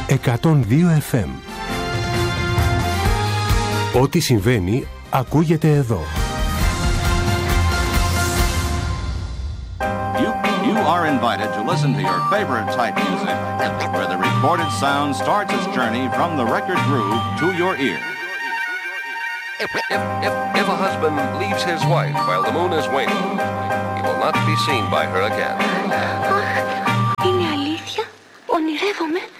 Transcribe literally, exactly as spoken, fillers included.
εκατόν δύο εφ εμ. Ό,τι συμβαίνει ακούγεται εδώ. You, you are invited to listen to your favorite type music, where the recorded sound starts its journey from the record groove to your ear. If, if, if, if a husband leaves his wife while the moon is waning, he will not be seen by her again. Είναι αλήθεια? Ονειρεύομαι?